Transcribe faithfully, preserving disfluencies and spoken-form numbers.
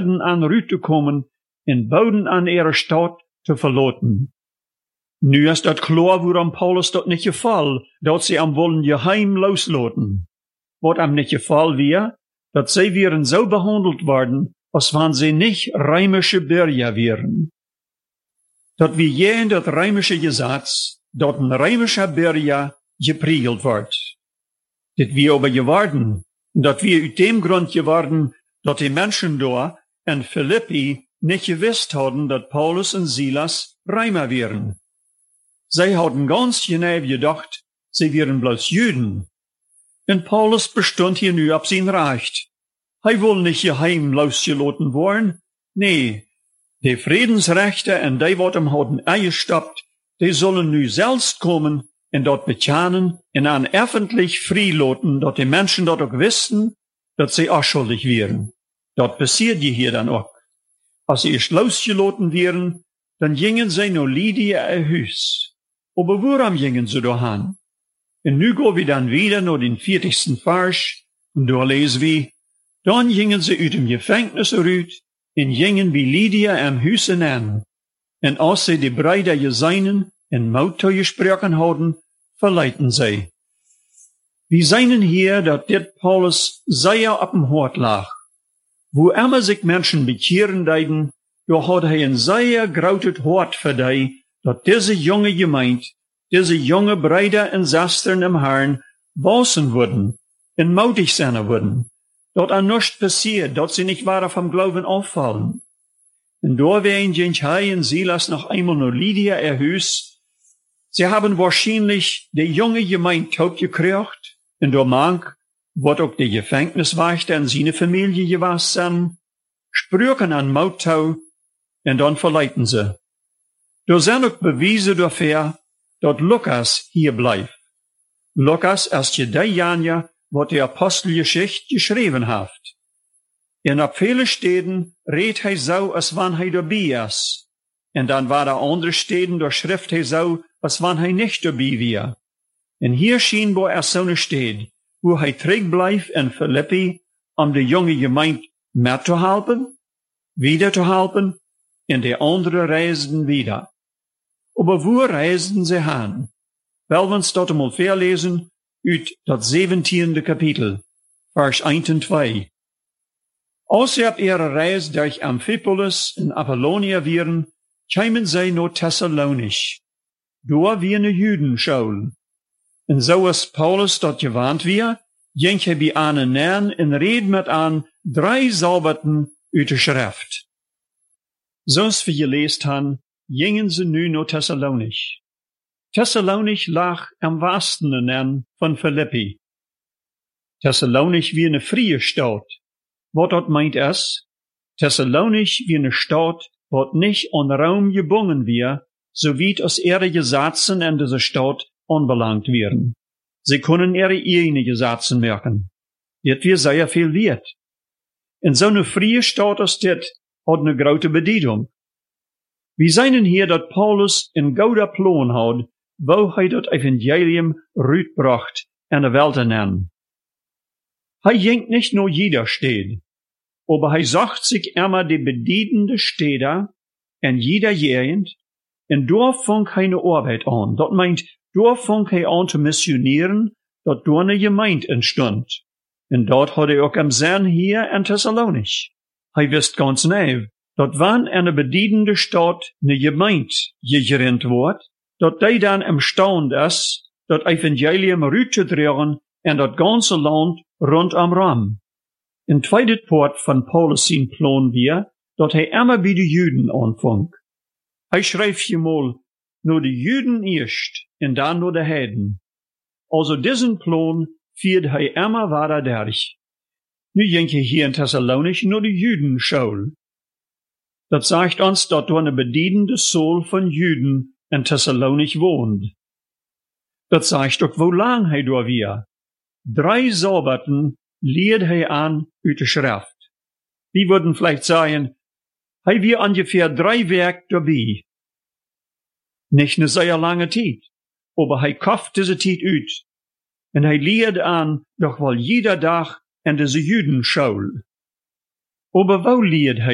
Soldaten an Rüt te komen en boden aan ihre Stadt te verloten. Nu is dat klar, waarom Paulus dat niet geval, dat ze am wollen geheim losloten. Wat am nicht geval wir, dat sie wären so behandelt worden, als wenn sie nicht römische Bürger wären. Dat wir je in dat römische Gesetz, dat ein römischer Bürger gepriegelt wird. Dat wir aber geworden, dat wir uit dem Grund geworden, dat die Menschen da in Philippi nicht gewusst hadden, dat Paulus und Silas Römer wären. Sie hadden ganz genau gedacht, sie wären bloß Juden. Und Paulus bestund hier nu ab sein Recht. Er will nicht geheim losgelassen worden. Nee, die Friedensrechte und die, wat ihm hadden eingestoppt, die sollen nu selbst kommen und dort bekennen und an öffentlich freilassen, dat die Menschen dort auch wissen, dat sie auch schuldig wären. Dat passiert je hier dann auch. Als sie erst losgelassen wären, dann gingen sie nur Lydia ihr Haus. Aber warum gingen sie dahin? Und nu gehen wir dann wieder nach den vierzigsten Vers, und da lesen wir, dann gingen sie uit dem Gefängnis uit, und gingen wie Lydia am Haus an. Und als sie die Brüder Jeseinen in Mauta gesprochen hadden, verleiten sie. Wir sehen hier, dass dit Paulus sehr auf dem Hort lag. Wo immer sich Menschen bekehren deiden, da hat er ein sehr großes Hort für die, dass diese junge Gemeinde, diese junge Brüder und Schwestern im Herrn, wasen würden, und mutig sein würden, dass an nichts passiert, dass sie nicht weiter vom Glauben auffallen. Und da werden Jenchai und Silas noch einmal nur Lydia ihr Haus. Sie haben wahrscheinlich die junge Gemeinde taub gekriegt, und da mag, wird auch die Gefängniswächter und seine Familie gewesen sein, sprüchen an Mautau, und dann verleiten sie. Da sind auch Beweise dafür, dass Lukas hier bleibt. Lukas ist ja derjenige, was die Apostelgeschichte geschrieben hat. In ab vielen Städten redet er so, als wenn er dabei ist. Und dann war da andere Städten, da schrift er so, als wenn er nicht dabei war. Und hier schien, wo er so eine steht, wo er trägt bleibt in Philippi, um die junge Gemeinde mitzuhalten, wiederzuhalten, und die anderen reisten wieder. Aber wo reisten sie hin? Weil wir uns dort einmal verlesen, uit das siebzehnte Kapitel, Vers eins und zwei. Als sie auf ihrer Reise durch Amphipolis in Apollonia waren, kamen sie nach Thessalonich. Da wir eine Judenschule. Und so als Paulus dort gewarnt war, ging er bei einen Nähen und red mit an drei Sauberten uit der Schrift. Sonst wir gelesen haben, gingen sie nu nach Thessalonich. Thessalonich lag am Westen an von Philippi. Thessalonich wie eine frie Stadt. Wat dat meint es? Thessalonich wie eine Stadt, wat nicht an Raum gebunden wir, so wie es ihre Gesetzen in dieser Stadt anbelangt werden. Sie können ihre eigenen Gesetzen merken. Dit wir sehr viel wert. In so eine frie Stadt als dit hat eine große Bedeutung. Wir sehen hier, dass Paulus ein guter Plan hat, wo er das Evangelium rütbracht in der Welt nennen. Er jenkt nicht nur jeder Stadt, aber er sagt sich immer die bedienende Städte in jeder Gegend, und dort fängt er eine Arbeit an. Das meint, dort fängt er an zu missionieren, dass dort eine Gemeinde entstand. Und dort hat er auch am Sinn hier in Thessalonich. Er wisst ganz genau, dass wenn eine bedienende Stadt eine Gemeinde gegründet wird, dass die dann imstande ist, das Evangelium rüberzudrehen in das ganze Land rund am Ram. Ein zweiter Part von Paulus sein Plan wir, dass er immer bei den Juden anfängt. Er schreibt hier mal, nur die Juden erst und dann nur die Heiden. Also diesen Plan führt er immer weiter durch. Nu denke ich hier in Thessalonich nur die Juden Schule. Das sagt uns, dass da eine bedienende Soul von Juden in Thessalonich wohnt. Das sagt doch, wo lang er da war. Drei Sabbaten lehrt er an uit der Schrift. Wir würden vielleicht sagen, er war ungefähr drei Werk dabei. Nicht eine sehr lange Zeit, aber er kauft diese Zeit uit. Und er lehrt an, doch wohl jeder Tag in diese Judenschule. Aber wo lehrt er